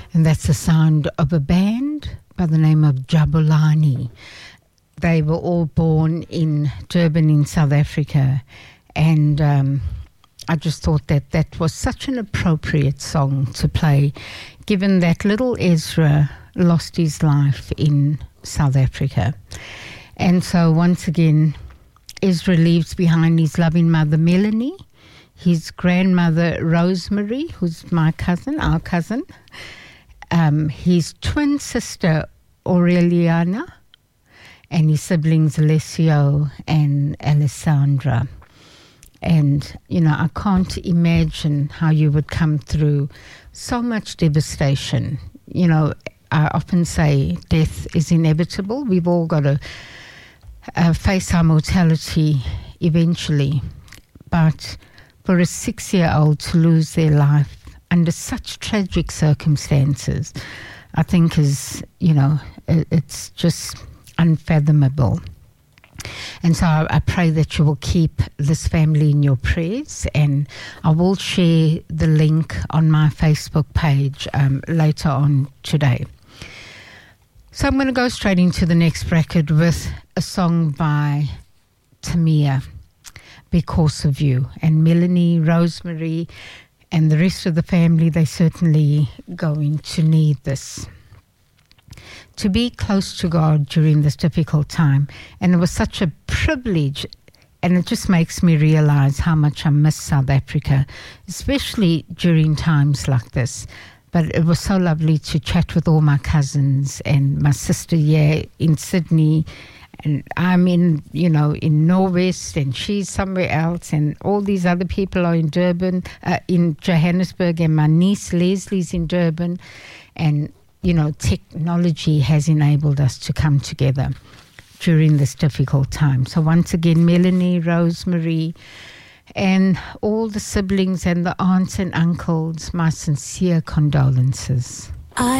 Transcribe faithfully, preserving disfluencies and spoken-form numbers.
And that's the sound of a band by the name of Jabulani. They were all born in Durban in South Africa. And um, I just thought that that was such an appropriate song to play, given that little Ezra lost his life in South Africa. And so once again, Ezra leaves behind his loving mother, Melanie, his grandmother, Rosemary, who's my cousin, our cousin, um, his twin sister, Aureliana, and his siblings, Alessio and Alessandra. And, you know, I can't imagine how you would come through so much devastation. You know, I often say death is inevitable. We've all got to uh, face our mortality eventually. But for a six-year-old to lose their life under such tragic circumstances, I think is, you know, it's just unfathomable. And so I, I pray that you will keep this family in your prayers, and I will share the link on my Facebook page um, later on today. So I'm going to go straight into the next bracket with a song by Tamia, Because of You. And Melanie, Rosemary, and the rest of the family, they certainly going to need this. To be close to God during this difficult time. And it was such a privilege, and it just makes me realize how much I miss South Africa, especially during times like this. But it was so lovely to chat with all my cousins and my sister here in Sydney. And I'm in, you know, in Norwest, and she's somewhere else, and all these other people are in Durban, uh, in Johannesburg, and my niece Leslie's in Durban. And, you know, technology has enabled us to come together during this difficult time. So once again, Melanie, Rosemary, and all the siblings and the aunts and uncles, my sincere condolences.